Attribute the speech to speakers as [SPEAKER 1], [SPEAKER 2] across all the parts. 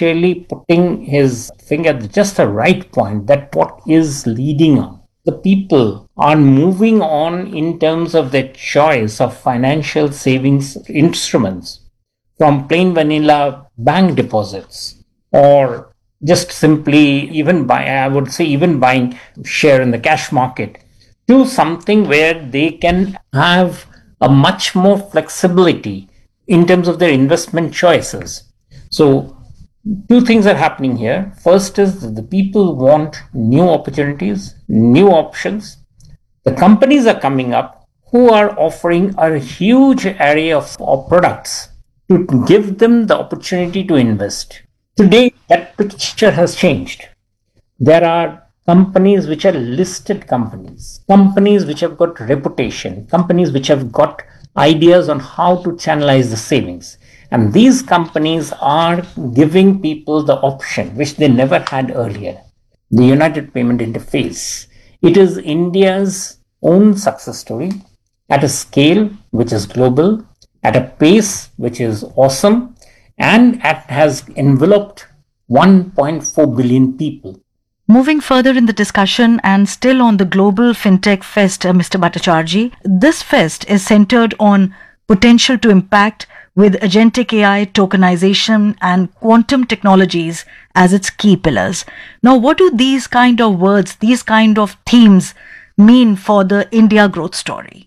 [SPEAKER 1] essentially putting his finger at just the right point, that what is leading on. The people are moving on in terms of their choice of financial savings instruments from plain vanilla bank deposits or just simply even buying share in the cash market to something where they can have a much more flexibility in terms of their investment choices. So two things are happening here. First is that the people want new opportunities, new options. The companies are coming up who are offering a huge array of products to give them the opportunity to invest. Today, that picture has changed. There are companies which are listed companies, companies which have got reputation, companies which have got ideas on how to channelize the savings. And these companies are giving people the option which they never had earlier. The United Payment Interface. It is India's own success story at a scale which is global, at a pace which is awesome, and it has enveloped 1.4 billion people.
[SPEAKER 2] Moving further in the discussion and still on the Global FinTech Fest, Mr. Bhattacharjee, this fest is centered on potential to impact with agentic AI, tokenization and quantum technologies as its key pillars. Now, what do these kind of words, these kind of themes mean for the India growth story?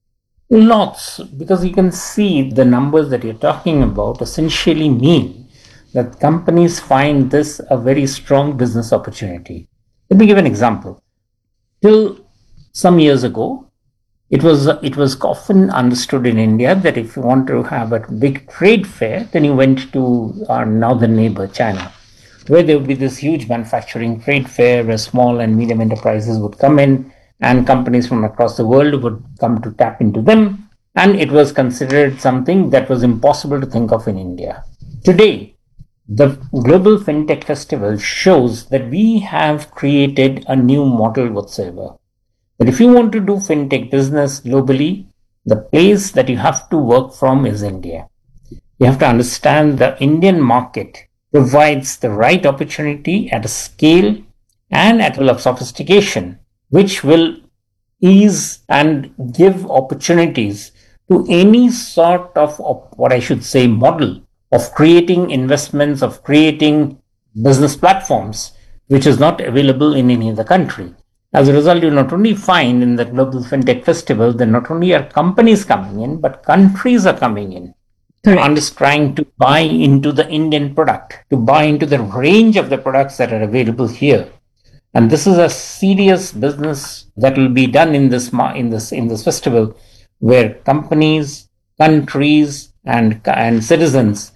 [SPEAKER 1] Lots, because you can see the numbers that you're talking about essentially mean that companies find this a very strong business opportunity. Let me give an example. Till some years ago, it was often understood in India that if you want to have a big trade fair, then you went to our northern neighbor, China, where there would be this huge manufacturing trade fair where small and medium enterprises would come in and companies from across the world would come to tap into them. And it was considered something that was impossible to think of in India. Today, the Global FinTech Festival shows that we have created a new model whatsoever. That if you want to do FinTech business globally, the place that you have to work from is India. You have to understand the Indian market provides the right opportunity at a scale and at a level of sophistication, which will ease and give opportunities to any sort of what I should say model of creating investments, of creating business platforms, which is not available in any other country. As a result, you not only find in the Global FinTech Festival that not only are companies coming in, but countries are coming in. And is trying to buy into the Indian product, to buy into the range of the products that are available here. And this is a serious business that will be done in this festival, where companies, countries, and citizens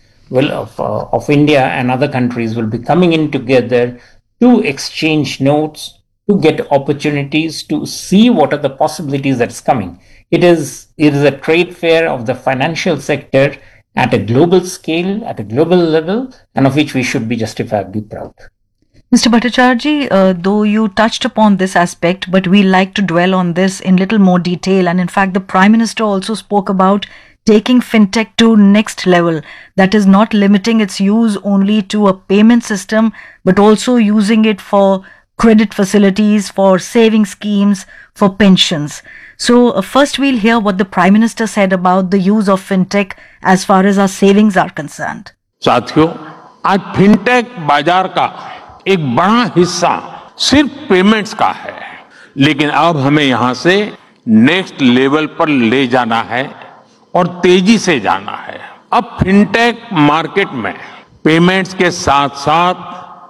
[SPEAKER 1] of India and other countries will be coming in together to exchange notes, to get opportunities, to see what are the possibilities that's coming. It is a trade fair of the financial sector at a global scale, at a global level, and of which we should be justifiably proud.
[SPEAKER 2] Mr. Bhattacharjee, though you touched upon this aspect, but we like to dwell on this in little more detail. And in fact, the Prime Minister also spoke about taking fintech to next level. That is not limiting its use only to a payment system, but also using it for credit facilities, for saving schemes, for pensions. So first we'll hear what the Prime Minister said about the use of fintech as far as our savings are concerned.
[SPEAKER 3] साथियों, आज fintech बाजार का एक बड़ा हिस्सा सिर्फ payments का है, लेकिन अब हमें यहां से नेक्स्ट लेवल पर ले जाना है और तेजी से जाना है। अब फिनटेक मार्केट में पेमेंट्स के साथ साथ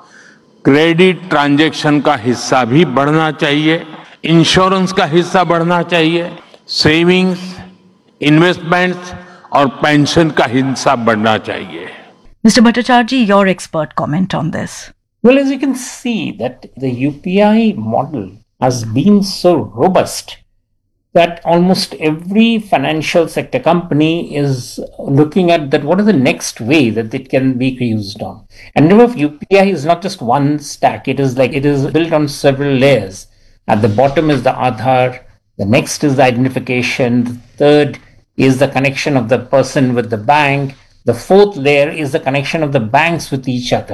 [SPEAKER 3] क्रेडिट ट्रांजैक्शन का हिस्सा भी बढ़ना चाहिए, इंश्योरेंस का हिस्सा बढ़ना चाहिए, सेविंग्स, इन्वेस्टमेंट्स और पेंशन का हिस्सा बढ़ना चाहिए।
[SPEAKER 2] Mr. Bhattacharjee, your expert comment on this.
[SPEAKER 1] Well, as you can see that the UPI model has been so robust that almost every financial sector company is looking at that what is the next way that it can be used on. And remember, UPI is not just one stack. It is built on several layers. At the bottom is the Aadhaar. The next is the identification. The third is the connection of the person with the bank. The fourth layer is the connection of the banks with each other.